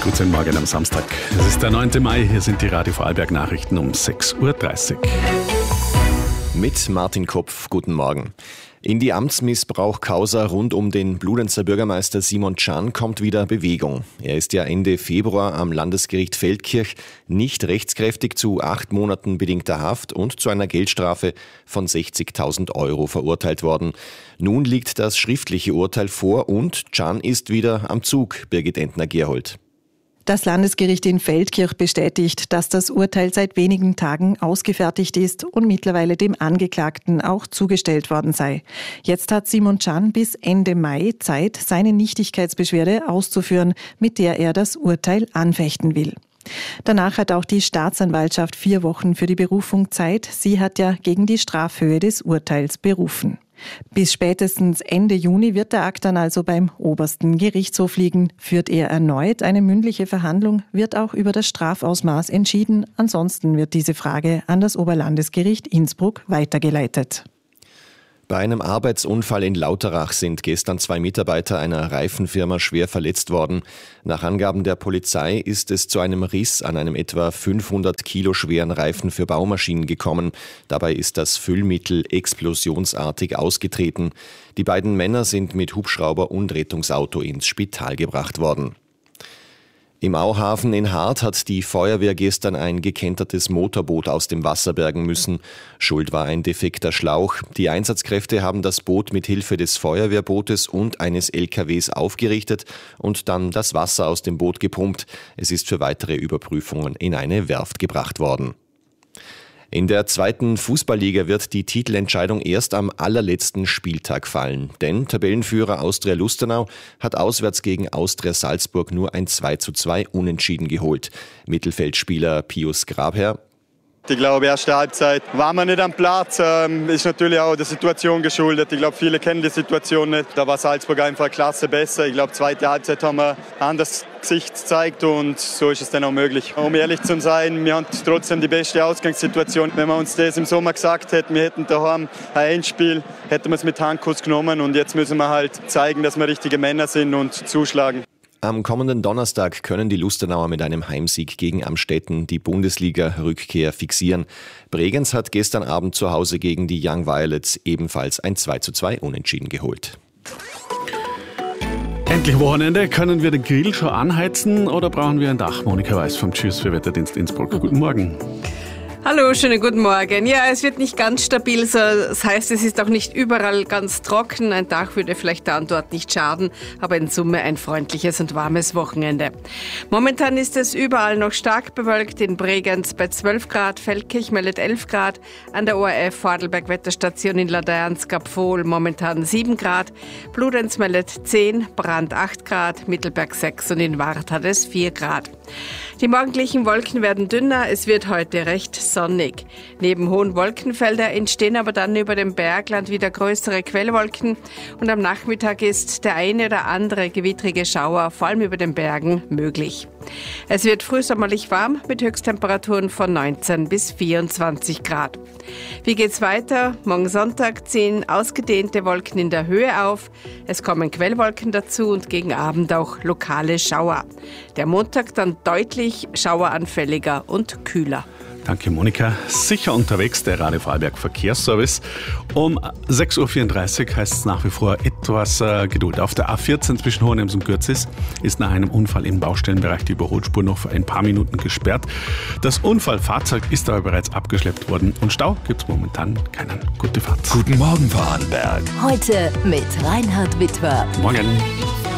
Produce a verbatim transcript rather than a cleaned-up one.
Guten Morgen am Samstag. Es ist der neunte Mai, hier sind die Radio Vorarlberg Nachrichten um sechs Uhr dreißig. Mit Martin Kopf, guten Morgen. In die Amtsmissbrauch-Causa rund um den Bludenzer Bürgermeister Simon Can kommt wieder Bewegung. Er ist ja Ende Februar am Landesgericht Feldkirch nicht rechtskräftig zu acht Monaten bedingter Haft und zu einer Geldstrafe von sechzigtausend Euro verurteilt worden. Nun liegt das schriftliche Urteil vor und Can ist wieder am Zug, Birgit Entner-Gerhold. Das Landesgericht in Feldkirch bestätigt, dass das Urteil seit wenigen Tagen ausgefertigt ist und mittlerweile dem Angeklagten auch zugestellt worden sei. Jetzt hat Simon Can bis Ende Mai Zeit, seine Nichtigkeitsbeschwerde auszuführen, mit der er das Urteil anfechten will. Danach hat auch die Staatsanwaltschaft vier Wochen für die Berufung Zeit. Sie hat ja gegen die Strafhöhe des Urteils berufen. Bis spätestens Ende Juni wird der Akt dann also beim obersten Gerichtshof liegen. Führt er erneut eine mündliche Verhandlung, wird auch über das Strafausmaß entschieden. Ansonsten wird diese Frage an das Oberlandesgericht Innsbruck weitergeleitet. Bei einem Arbeitsunfall in Lauterach sind gestern zwei Mitarbeiter einer Reifenfirma schwer verletzt worden. Nach Angaben der Polizei ist es zu einem Riss an einem etwa fünfhundert Kilo schweren Reifen für Baumaschinen gekommen. Dabei ist das Füllmittel explosionsartig ausgetreten. Die beiden Männer sind mit Hubschrauber und Rettungsauto ins Spital gebracht worden. Im Auhafen in Hart hat die Feuerwehr gestern ein gekentertes Motorboot aus dem Wasser bergen müssen. Schuld war ein defekter Schlauch. Die Einsatzkräfte haben das Boot mit Hilfe des Feuerwehrbootes und eines L K Ws aufgerichtet und dann das Wasser aus dem Boot gepumpt. Es ist für weitere Überprüfungen in eine Werft gebracht worden. In der zweiten Fußballliga wird die Titelentscheidung erst am allerletzten Spieltag fallen. Denn Tabellenführer Austria Lustenau hat auswärts gegen Austria Salzburg nur ein zwei zu zwei Unentschieden geholt. Mittelfeldspieler Pius Grabherr: Ich glaube, erste Halbzeit waren wir nicht am Platz. Ähm, ist natürlich auch der Situation geschuldet. Ich glaube, viele kennen die Situation nicht. Da war Salzburg einfach eine Klasse besser. Ich glaube, zweite Halbzeit haben wir ein anderes Gesicht gezeigt und so ist es dann auch möglich. Um ehrlich zu sein, wir haben trotzdem die beste Ausgangssituation. Wenn wir uns das im Sommer gesagt hätten, wir hätten daheim ein Endspiel, hätten wir es mit Handkuss genommen und jetzt müssen wir halt zeigen, dass wir richtige Männer sind und zuschlagen. Am kommenden Donnerstag können die Lustenauer mit einem Heimsieg gegen Amstetten die Bundesliga-Rückkehr fixieren. Bregenz hat gestern Abend zu Hause gegen die Young Violets ebenfalls ein zwei zu zwei Unentschieden geholt. Endlich Wochenende. Können wir den Grill schon anheizen oder brauchen wir ein Dach? Monika Weiß vom Tschüss für Wetterdienst Innsbruck. Guten Morgen. Hallo, schönen guten Morgen. Ja, es wird nicht ganz stabil, das heißt, es ist auch nicht überall ganz trocken. Ein Dach würde vielleicht da und dort nicht schaden, aber in Summe ein freundliches und warmes Wochenende. Momentan ist es überall noch stark bewölkt, in Bregenz bei zwölf Grad, Feldkirch meldet elf Grad, an der O R F Vorarlberg Wetterstation in Ladernskapfol momentan sieben Grad, Bludenz meldet zehn, Brand acht Grad, Mittelberg sechs und in Wart hat es vier Grad. Die morgendlichen Wolken werden dünner, es wird heute recht sonnig. Neben hohen Wolkenfeldern entstehen aber dann über dem Bergland wieder größere Quellwolken und am Nachmittag ist der eine oder andere gewittrige Schauer, vor allem über den Bergen, möglich. Es wird frühsommerlich warm mit Höchsttemperaturen von neunzehn bis vierundzwanzig Grad. Wie geht's weiter? Morgen Sonntag ziehen ausgedehnte Wolken in der Höhe auf. Es kommen Quellwolken dazu und gegen Abend auch lokale Schauer. Der Montag dann deutlich schaueranfälliger und kühler. Danke, Monika. Sicher unterwegs, der Radio Vorarlberg Verkehrsservice. Um sechs Uhr vierunddreißig heißt es nach wie vor etwas äh, Geduld. Auf der A vierzehn zwischen Hohenems und Gürzis ist nach einem Unfall im Baustellenbereich die Überholspur noch für ein paar Minuten gesperrt. Das Unfallfahrzeug ist aber bereits abgeschleppt worden und Stau gibt es momentan keinen. Gute Fahrt. Guten Morgen, Vorarlberg. Heute mit Reinhard Witwer. Morgen.